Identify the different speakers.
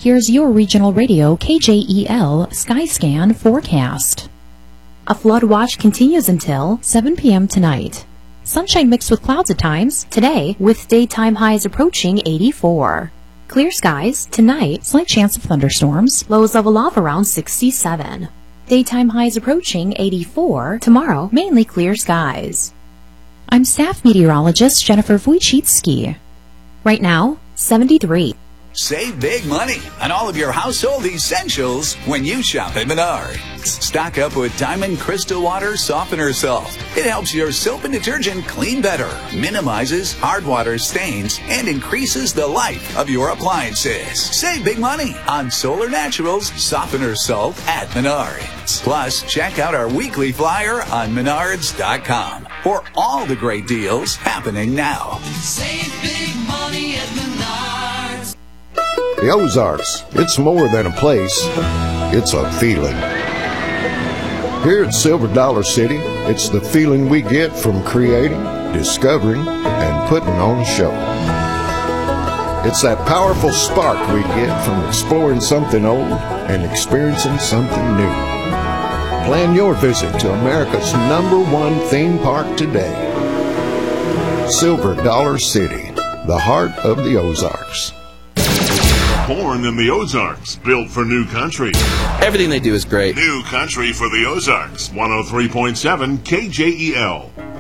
Speaker 1: Here's your regional radio KJEL Skyscan forecast. A flood watch continues until 7 p.m. tonight. Sunshine mixed with clouds at times today, with daytime highs approaching 84. Clear skies tonight, slight chance of thunderstorms, lows level off around 67. Daytime highs approaching 84. Tomorrow, mainly clear skies. I'm staff meteorologist Jennifer Wojcicki. Right now, 73.
Speaker 2: Save big money on all of your household essentials when you shop at Menards. Stock up with Diamond Crystal Water Softener Salt. It helps your soap and detergent clean better, minimizes hard water stains, and increases the life of your appliances. Save big money on Solar Naturals Softener Salt at Menards. Plus, check out our weekly flyer on Menards.com for all the great deals happening now.
Speaker 3: Save big money at Menards.
Speaker 4: The Ozarks, it's more than a place, it's a feeling. Here at Silver Dollar City, it's the feeling we get from creating, discovering, and putting on a show. It's that powerful spark we get from exploring something old and experiencing something new. Plan your visit to America's #1 theme park today. Silver Dollar City, the heart of the Ozarks.
Speaker 5: Born in the Ozarks, built for new country.
Speaker 6: Everything they do is great.
Speaker 5: New country for the Ozarks, 103.7 KJEL.